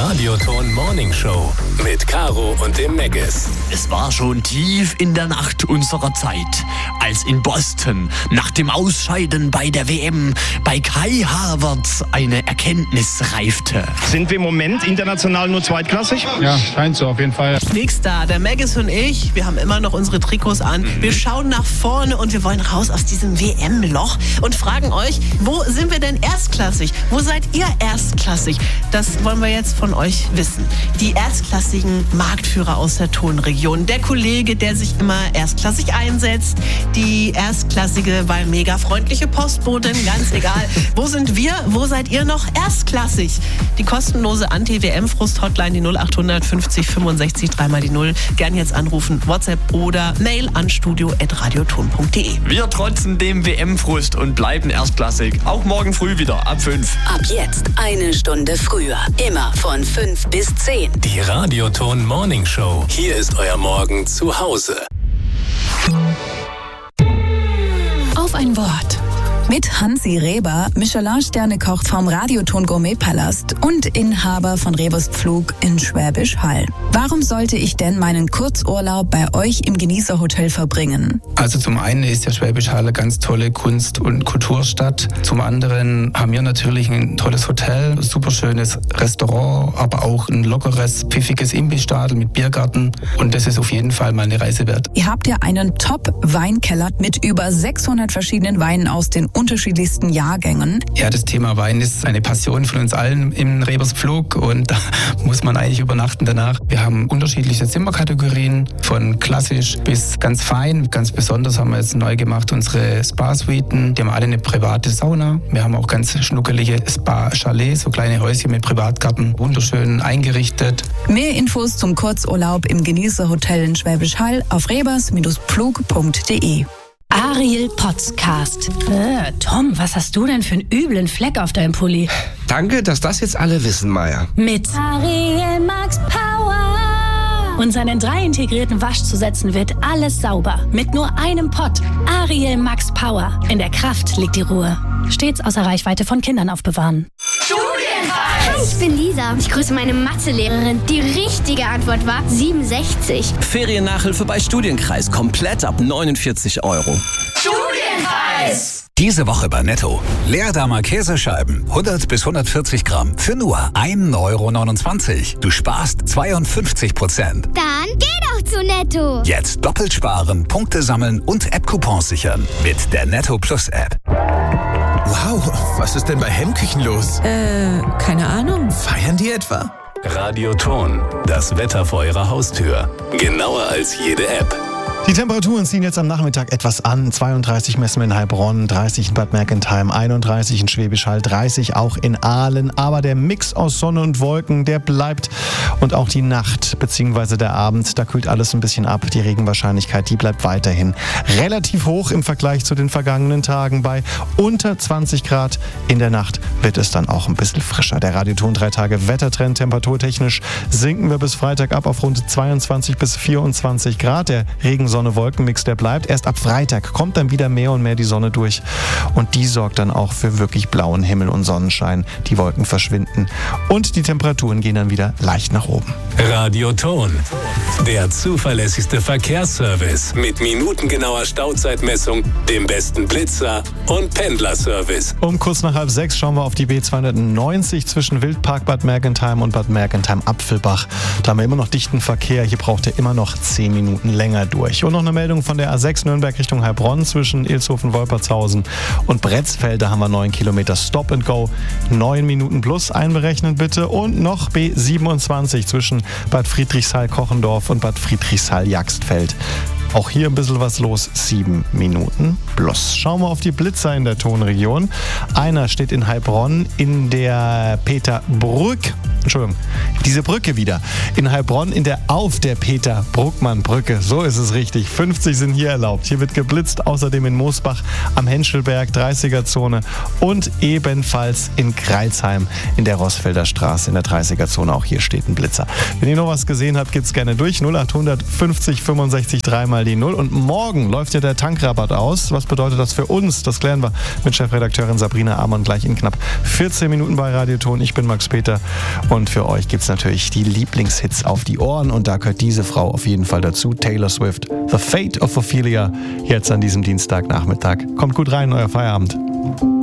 Radioton Morning Show mit Caro und dem Meggis. Es war schon tief in der Nacht unserer Zeit, als in Boston nach dem Ausscheiden bei der WM bei Kai Havertz eine Erkenntnis reifte. Sind wir im Moment international nur zweitklassig? Ja, scheint so auf jeden Fall. Nix da. Der Meggis und ich, wir haben immer noch unsere Trikots an. Wir schauen nach vorne und wir wollen raus aus diesem WM-Loch und fragen euch, wo sind wir denn erstklassig? Wo seid ihr erstklassig? Das wollen wir jetzt von euch wissen. Die erstklassigen Marktführer aus der Tonregion. Der Kollege, der sich immer erstklassig einsetzt. Die erstklassige, weil mega freundliche Postbotin. Ganz egal. Wo sind wir? Wo seid ihr noch erstklassig? Die kostenlose Anti-WM-Frust-Hotline, die 0800 50 65 3 die 0. Gern jetzt anrufen, WhatsApp oder Mail an studio@radioton.de. Wir trotzen dem WM-Frust und bleiben erstklassig. Auch morgen früh wieder ab 5. Ab jetzt eine Stunde früher. Immer von 5 bis 10. Die Radioton Morning Show. Hier ist euer Morgen zu Hause. Auf ein Wort. Mit Hansi Reber, Michelin-Sterne-Koch vom Radioton Gourmet-Palast und Inhaber von Rebers Pflug in Schwäbisch Hall. Warum sollte ich denn meinen Kurzurlaub bei euch im Genießerhotel verbringen? Also zum einen ist der Schwäbisch Hall eine ganz tolle Kunst- und Kulturstadt. Zum anderen haben wir natürlich ein tolles Hotel, ein super schönes Restaurant, aber auch ein lockeres, pfiffiges Imbissstadel mit Biergarten. Und das ist auf jeden Fall mal eine Reise wert. Ihr habt ja einen Top-Weinkeller mit über 600 verschiedenen Weinen aus den unterschiedlichsten Jahrgängen. Ja, das Thema Wein ist eine Passion von uns allen im Rebers Pflug und da muss man eigentlich übernachten danach. Wir haben unterschiedliche Zimmerkategorien, von klassisch bis ganz fein. Ganz besonders haben wir jetzt neu gemacht unsere Spa-Suiten. Die haben alle eine private Sauna. Wir haben auch ganz schnuckelige Spa-Chalets, so kleine Häuschen mit Privatgarten, wunderschön eingerichtet. Mehr Infos zum Kurzurlaub im Genießerhotel in Schwäbisch Hall auf rebers-pflug.de. Ariel Podcast. Tom, was hast du denn für einen üblen Fleck auf deinem Pulli? Danke, dass das jetzt alle wissen, Maya. Mit Ariel Max Power. Und seinen 3 integrierten Waschzusätzen wird alles sauber. Mit nur einem Pott. Ariel Max Power. In der Kraft liegt die Ruhe. Stets außer Reichweite von Kindern aufbewahren. Hi, ich bin Lisa. Ich grüße meine Mathelehrerin. Die richtige Antwort war 67. Feriennachhilfe bei Studienkreis. Komplett ab 49 €. Studienkreis! Diese Woche bei Netto. Leerdammer Käsescheiben, 100 bis 140 Gramm für nur 1,29 €. Du sparst 52%. Dann geh doch zu Netto. Jetzt doppelt sparen, Punkte sammeln und App-Coupons sichern mit der Netto Plus App. Wow, was ist denn bei Hemmküchen los? Keine Ahnung. Feiern die etwa? Radioton, das Wetter vor eurer Haustür. Genauer als jede App. Die Temperaturen ziehen jetzt am Nachmittag etwas an. 32 messen wir in Heilbronn, 30 in Bad Mergentheim, 31 in Schwäbisch Hall, 30 auch in Aalen. Aber der Mix aus Sonne und Wolken, der bleibt. Und auch die Nacht bzw. der Abend, da kühlt alles ein bisschen ab. Die Regenwahrscheinlichkeit, die bleibt weiterhin relativ hoch im Vergleich zu den vergangenen Tagen. Bei unter 20 Grad in der Nacht wird es dann auch ein bisschen frischer. Der Radioton 3 Tage Wettertrend, temperaturtechnisch sinken wir bis Freitag ab auf rund 22 bis 24 Grad. Der Regen-Sonne-Wolken-Mix, der bleibt. Erst ab Freitag kommt dann wieder mehr und mehr die Sonne durch. Und die sorgt dann auch für wirklich blauen Himmel und Sonnenschein. Die Wolken verschwinden und die Temperaturen gehen dann wieder leicht nach oben. Radioton, der zuverlässigste Verkehrsservice mit minutengenauer Stauzeitmessung, dem besten Blitzer und Pendlerservice. Um kurz nach 5:30 schauen wir auf die B290 zwischen Wildpark Bad Mergentheim und Bad Mergentheim-Apfelbach. Da haben wir immer noch dichten Verkehr. Hier braucht er immer noch 10 Minuten länger durch. Und noch eine Meldung von der A6 Nürnberg Richtung Heilbronn zwischen Ilshofen-Wolpertshausen und Bretzfeld. Da haben wir 9 Kilometer Stop and Go. 9 Minuten plus einberechnen bitte. Und noch B27 zwischen Bad Friedrichshall-Kochendorf und Bad Friedrichshall-Jagstfeld. Auch hier ein bisschen was los, 7 Minuten plus. Schauen wir auf die Blitzer in der Tonregion. Einer steht in Heilbronn in der diese Brücke wieder. In Heilbronn auf der Peter-Bruckmann-Brücke. So ist es richtig. 50 sind hier erlaubt. Hier wird geblitzt. Außerdem in Moosbach am Henschelberg, 30er-Zone. Und ebenfalls in Kreilsheim in der Rossfelder Straße in der 30er-Zone. Auch hier steht ein Blitzer. Wenn ihr noch was gesehen habt, gibt's gerne durch. 0800 50 65 3 die 0. Und morgen läuft ja der Tankrabatt aus. Was bedeutet das für uns? Das klären wir mit Chefredakteurin Sabrina Amon gleich in knapp 14 Minuten bei Radioton. Ich bin Max Peter Und für euch gibt es natürlich die Lieblingshits auf die Ohren und da gehört diese Frau auf jeden Fall dazu. Taylor Swift, The Fate of Ophelia, jetzt an diesem Dienstagnachmittag. Kommt gut rein in euer Feierabend.